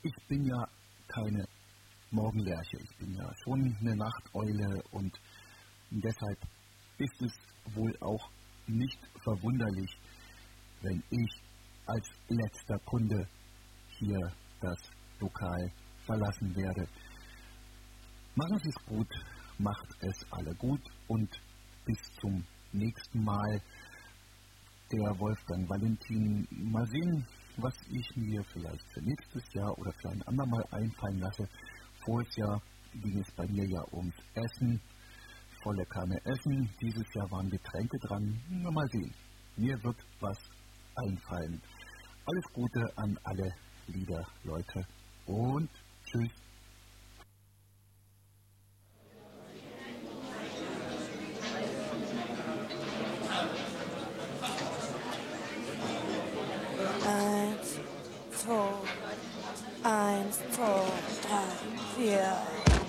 Ich bin ja keine Morgenlerche, ich bin ja schon eine Nachteule und deshalb ist es wohl auch nicht verwunderlich, wenn ich als letzter Kunde hier das Lokal verlassen werde. Machen Sie es gut, macht es alle gut und bis zum nächsten Mal. Der Wolfgang Valentin. Mal sehen, was ich mir vielleicht für nächstes Jahr oder für ein andermal einfallen lasse. Voriges Jahr ging es bei mir ja ums Essen, volle Kanne Essen. Dieses Jahr waren Getränke dran. Na, mal sehen. Mir wird was einfallen. Alles Gute an alle Liederleute und tschüss. Eins, zwei, drei, vier.